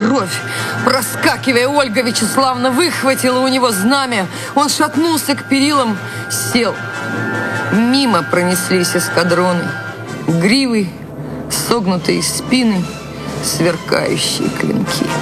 кровь. Проскакивая, Ольга Вячеславовна выхватила у него знамя. Он шатнулся к перилам, сел. Мимо пронеслись эскадроны. Гривы, согнутые спины, сверкающие клинки.